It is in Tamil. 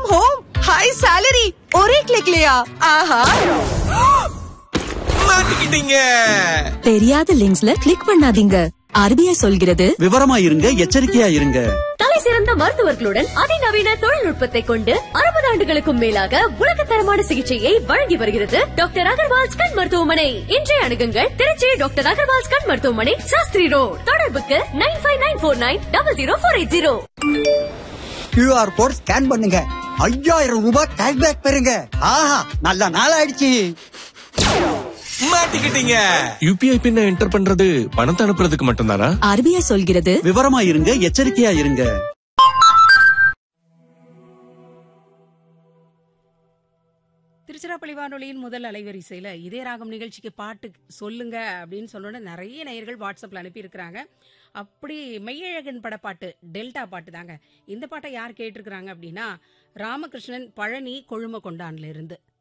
फ्रॉम होम, हाई सैलरी, ஒரே கிளிக்லயா? ஆஹா, மாட்டிக்கிட்டீங்க. தெரியாத லிங்க்ஸ்ல கிளிக் பண்ணாதீங்க. RBI சொல்கிறது, விவரமா இருங்க, எச்சரிக்கையா இருங்க. தலை சிறந்த மருத்துவர்களுடன் அதிநவீன தொழில்நுட்பத்தை கொண்டு 60 ஆண்டுகளுக்கும் மேலாக உலகத்தரமான சிகிச்சையை வழங்கி வருகிறது டாக்டர் அகர்வால்ஸ் கண் மருத்துவமனை. இன்றைய அணுகுங்கள் திருச்சி டாக்டர் அகர்வால்ஸ் கண் மருத்துவமனை, சாஸ்திரி ரோட். தொடர்புக்கு 9594900480. QR கோட் ஸ்கேன் பண்ணுங்க, 5000 ரூபாய் கேஷ்பேக் பெறுங்க. ஆஹா, நல்ல நாள் ஆயிடுச்சு. மாட்டிக்கிட்டீங்க. UPI பின்ன என்டர் பண்றது பணத்தை அனுப்புறதுக்கு மட்டும்தானா? RBI சொல்கிறது, விவரமா இருங்க, எச்சரிக்கையா இருங்க. திருச்சிராப்பள்ளி வானொலியின் முதல் அலைவரிசையில இதே ராகம் நிகழ்ச்சிக்கு பாட்டு சொல்லுங்க அப்படின்னு சொன்னோட நிறைய நேயர்கள் வாட்ஸ்அப்ல அனுப்பி இருக்கிறாங்க. அப்படி மெய்யழகன் படப்பாட்டு டெல்டா பாட்டு தாங்க. இந்த பாட்டை யார் கேட்டிருக்கிறாங்க அப்படின்னா ராமகிருஷ்ணன், பழனி, கொழும கொண்டான்ல இருந்து.